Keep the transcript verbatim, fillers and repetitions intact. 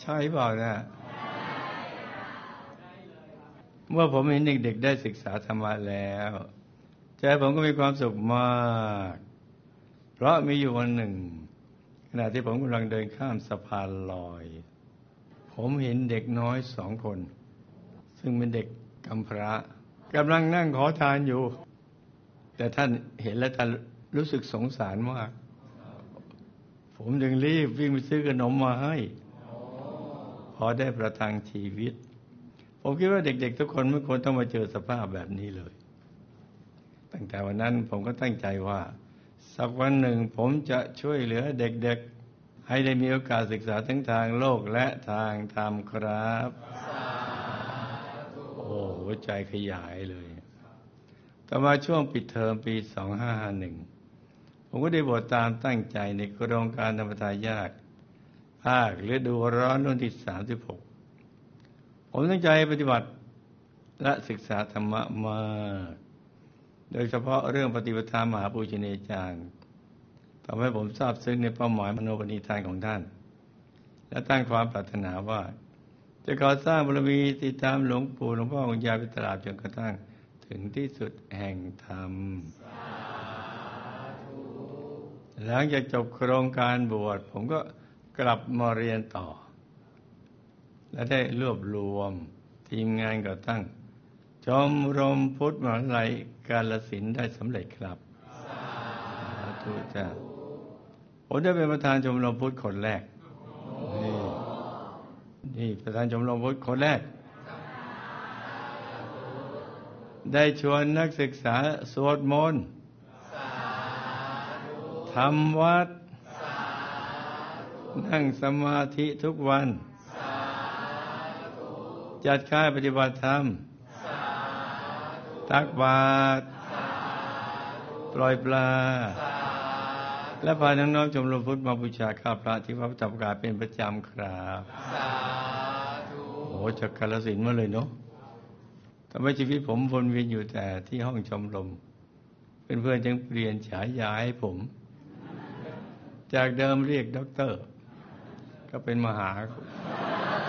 ช่เปล่านะเมื่อผมเห็นเด็กๆได้ศึกษาธรรมะแล้วใจผมก็มีความสุขมากเพราะมีอยู่วันหนึ่งขณะที่ผมกำลังเดินข้ามสะพานลอยผมเห็นเด็กน้อยสองคนซึ่งเป็นเด็กกำพร้ากำลังนั่งขอทานอยู่แต่ท่านเห็นแล้วท่านรู้สึกสงสารมากผมจึงรีบวิ่งไปซื้อขนมมาให้พอได้ประทังชีวิตผมคิดว่าเด็กๆทุกคนไม่ควรต้องมาเจอสภาพแบบนี้เลยตั้งแต่วันนั้นผมก็ตั้งใจว่าสักวันหนึ่งผมจะช่วยเหลือเด็กๆให้ได้มีโอกาสศึกษาทั้งทางโลกและทางธรรมครับโอ้หัวใจขยายเลยต่อมาช่วงปิดเทอมปีสองห้าห้าหนึ่งผมก็ได้บวชตามตั้งใจในโครงการธรรมทายาทภาคฤดูร้อนรุ่นที่สามสิบหกผมตั้งใจปฏิบัติและศึกษาธรรมะมากโดยเฉพาะเรื่องปฏิปทามหาปูชนียาจารย์ทำให้ผมทราบซึ้งในเป้าหมายมโนปณิธานของท่านและตั้งความปรารถนาว่าจะก่อสร้างบารมีติดตามหลวงปู่หลวงพ่อองค์ยาไปตลาดจนกระทั่งถึงที่สุดแห่งธรรมหลังจากจบโครงการบวชผมก็กลับมาเรียนต่อและได้รวบรวมทีมงานก่อตั้งชมรมพุทธมหาวิทยาลัยกาฬสินธุ์ได้สำเร็จครับสาธุจ้าผมได้เป็นประธานชมรมพุทธคนแรกนี่นี่ประธานชมรมพุทธคนแรกได้ชวนนักศึกษาสวดมนต์ทำวัดนั่งสมาธิทุกวันจัดค่ายปฏิบัติธรรมตักบาตรปล่อยปลาและพาน้องๆชมรมพุทธมาบูชาข้าพระที่วัดพระธรรมกายเป็นประจำครับโอ้จากกาฬสินธุ์มาเลยเนาะทำให้ชีวิตผมวนเวียนอยู่แต่ที่ห้องชมรมเพื่อนๆจึงเปลี่ยนฉายาให้ผมจากเดิมเรียกด็อกเตอร์ก็เป็นมหา